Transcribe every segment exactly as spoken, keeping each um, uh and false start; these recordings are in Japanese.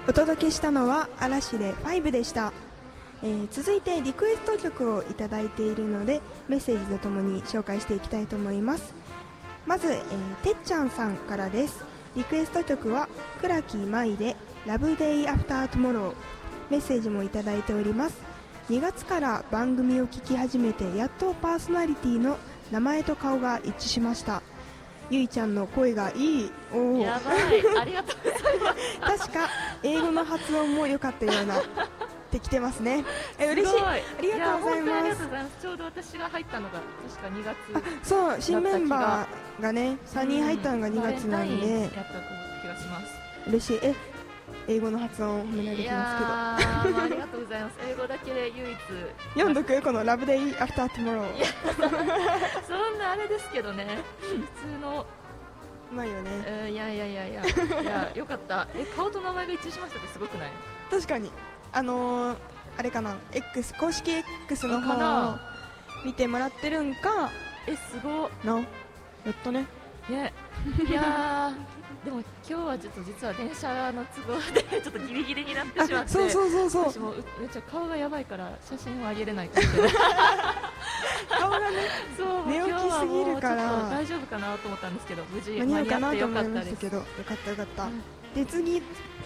お届けしたのは嵐でファイブでした。えー、続いてリクエスト曲をいただいているのでメッセージとともに紹介していきたいと思います。まず、えー、てっちゃんさんからです。リクエスト曲は倉木舞で Love Day After Tomorrow。 メッセージもいただいております。にがつから番組を聞き始めてやっとパーソナリティの名前と顔が一致しました。ゆいちゃんの声がいい。おやばい、ありがとうございます確か英語の発音も良かったようなできてますね。え嬉しい、ありがとうございます。 ちょうど私が入ったのが確かにがつ。 あ、そう、新メンバーがねさんにん入ったのがにがつなんで、うん、やった気がします。 嬉しい。え英語の発音を褒められてますけど、 ありがとうございます。英語だけで唯一読んどくこの Love Day After Tomorrow。 そんなあれですけどね、普通のうまいよね、 えー、いやいやいやいやいやよかった。え顔と名前が一致しましたってすごくない？ 確かにあのー、あれかな X 公式 X の方を見てもらってるんか。 えすごなやっとね。 ねいやでも今日はちょっと実は電車の都合でちょっとギリギリになってしまって、 そうそうそうそう、 私もめっちゃ顔がやばいから写真はあげれないかもしれない顔がねそう寝起きすぎるから大丈夫かなと思ったんですけど無事間に合うかなと思いまししたけど、よかったよかった、うん、で次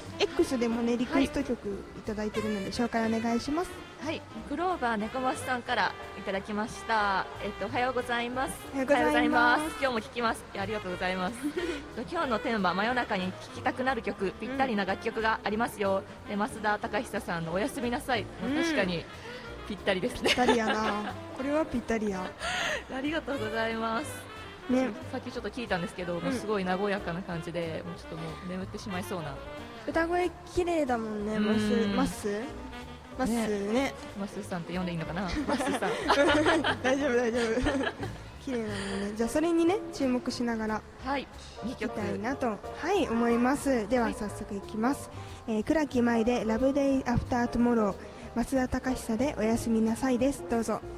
X でもねリクエスト曲いただいてるので紹介お願いします。 はい、クローバー猫マスさんからいただきました。えっとおはようございます。 おはようございます。 今日も聞きます。ありがとうございます今日のテーマ真夜中に聴きたくなる曲、ぴったりな楽曲がありますよ、うん、で増田貴久さんのおやすみなさい、うん、確かにぴったりですね。 ぴったりやなこれはぴったりやありがとうございますね。さっきちょっと聞いたんですけど、うん、もうすごい和やかな感じでもうちょっともう眠ってしまいそうな。 歌声綺麗だもんね。マスマスマスね、 マスさんって呼んでいいのかなマスさん大丈夫大丈夫綺麗なのね。じゃあそれにね注目しながらはい聴きたいなとはい思います。では早速いきます、はい、えー、倉木舞で Love Day After Tomorrow、 増田貴久でおやすみなさいです。どうぞ。